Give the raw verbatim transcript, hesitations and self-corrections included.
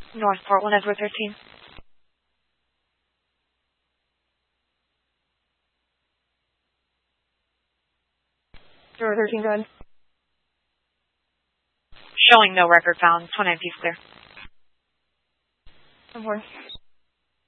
Northport, one Edward thirteen. Zero thirteen, go ahead. Showing no record found. twenty-nine piece clear. ten four.